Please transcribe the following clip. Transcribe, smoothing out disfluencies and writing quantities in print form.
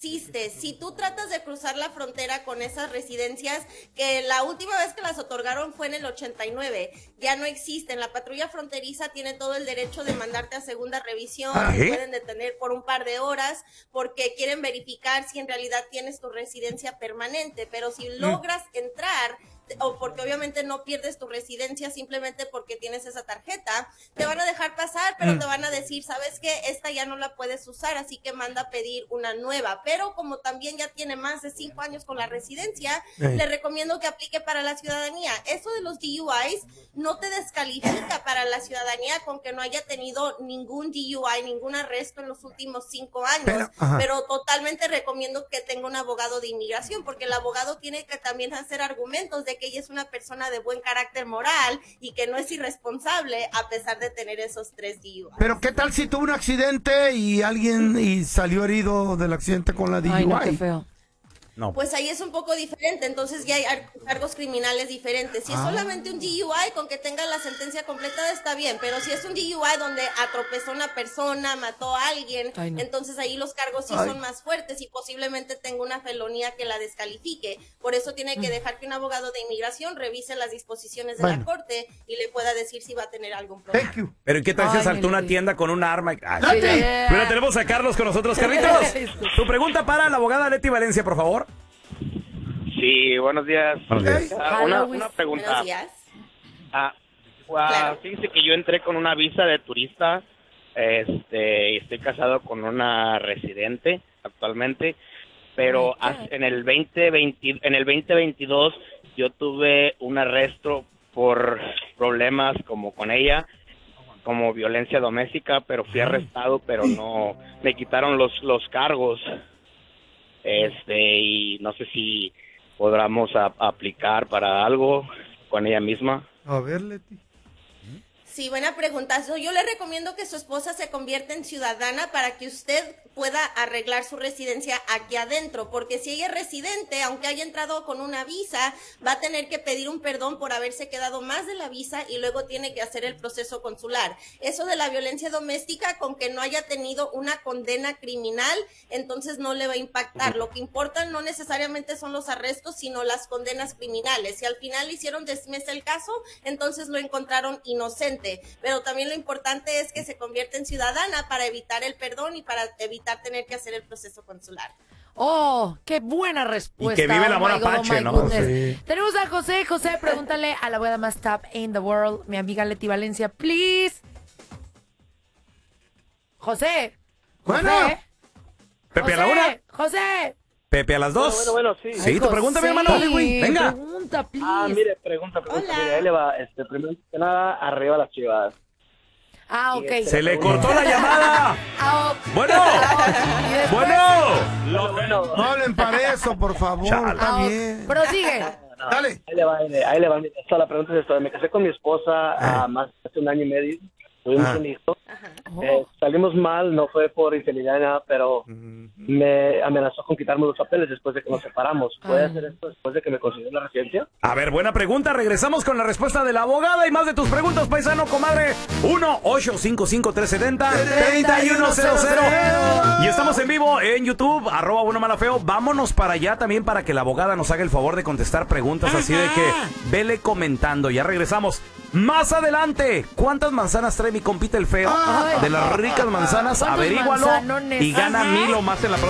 existe. Si tú tratas de cruzar la frontera con esas residencias, que la última vez que las otorgaron fue en el 89, ya no existen. La patrulla fronteriza tiene todo el derecho de mandarte a segunda revisión, te pueden detener por un par de horas porque quieren verificar si en realidad tienes tu residencia permanente, pero si logras entrar, o porque obviamente no pierdes tu residencia simplemente porque tienes esa tarjeta, te van a dejar pasar, pero te van a decir, ¿sabes qué? Esta ya no la puedes usar, así que manda a pedir una nueva. Pero como también ya tiene más de 5 años con la residencia, le recomiendo que aplique para la ciudadanía. Eso de los DUIs no te descalifica para la ciudadanía con que no haya tenido ningún DUI, ningún arresto en los últimos 5 años, pero totalmente recomiendo que tenga un abogado de inmigración, porque el abogado tiene que también hacer argumentos de que ella es una persona de buen carácter moral y que no es irresponsable a pesar de tener esos 3 DUIs. Pero ¿qué tal si tuvo un accidente y alguien salió herido del accidente con la DUI? Ay, no, qué feo. No. Pues ahí es un poco diferente, entonces ya hay cargos criminales diferentes. Si es solamente un DUI, con que tenga la sentencia completada está bien, pero si es un DUI donde atropezó a una persona, mató a alguien, entonces ahí los cargos sí son más fuertes y posiblemente tenga una felonía que la descalifique. Por eso tiene que dejar que un abogado de inmigración revise las disposiciones de la corte y le pueda decir si va a tener algún problema. Pero ¿qué tal si saltó una tienda con un arma? Pero tenemos a Carlos con nosotros. Carlitos, tu pregunta para la abogada Leti Valencia, por favor. Sí, buenos días. Una pregunta. Buenos días. Claro. Fíjese que yo entré con una visa de turista, estoy casado con una residente actualmente, pero en el 2022 yo tuve un arresto por problemas como con ella, como violencia doméstica, pero fui arrestado, pero no, me quitaron los cargos, y no sé si podamos aplicar para algo con ella misma. A ver, Leti. Sí, buena pregunta. Yo le recomiendo que su esposa se convierta en ciudadana para que usted pueda arreglar su residencia aquí adentro, porque si ella es residente, aunque haya entrado con una visa, va a tener que pedir un perdón por haberse quedado más de la visa y luego tiene que hacer el proceso consular. Eso de la violencia doméstica, con que no haya tenido una condena criminal, entonces no le va a impactar. Lo que importa no necesariamente son los arrestos, sino las condenas criminales. Si al final hicieron dismiss el caso, entonces lo encontraron inocente. Pero también lo importante es que se convierta en ciudadana para evitar el perdón y para evitar tener que hacer el proceso consular. ¡Oh, qué buena respuesta! Y que vive el amor apache, ¿no? Sí. Tenemos a José. José, pregúntale a la abogada más top in the world, mi amiga Leti Valencia, please. José. Bueno. José. Pepe a la una. José. Pepe a las 2. Bueno, sí. Sí, tu pregunta, mi hermano. Venga. Pregunta, please. Mire, pregunta. Hola. Mire, ahí le va, primero que nada, arriba las Chivas. Ok. Se le cortó la llamada. Bueno. No hablen para eso, por favor. Está bien. Prosigue. Dale. Ahí le va. La pregunta es esto. Me casé con mi esposa más hace 1 año y medio. Tuvimos un hijo. Salimos mal, no fue por infidelidad ni nada, pero me amenazó con quitarme los papeles después de que nos separamos. ¿Puede hacer esto después de que me consiguió la residencia? A ver, buena pregunta. Regresamos con la respuesta de la abogada y más de tus preguntas, paisano, comadre. 1-855-370-3100. Y estamos en vivo en YouTube, @buenomalafeo. Vámonos para allá también para que la abogada nos haga el favor de contestar preguntas. Así de que vele comentando. Ya regresamos. Más adelante, ¿cuántas manzanas trae mi compita el feo? De las ricas manzanas, averígualo y gana 1000 o más en la próxima.